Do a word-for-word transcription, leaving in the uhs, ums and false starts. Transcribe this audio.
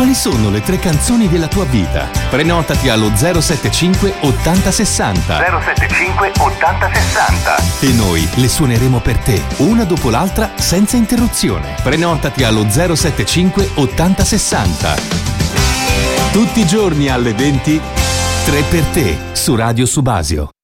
Quali sono le tre canzoni della tua vita? Prenotati allo zero sette cinque ottanta sessanta. zero sette cinque ottanta sessanta. E noi le suoneremo per te, una dopo l'altra, senza interruzione. Prenotati allo zero sette cinque ottanta sessanta. Tutti i giorni alle venti, tre per te, su Radio Subasio.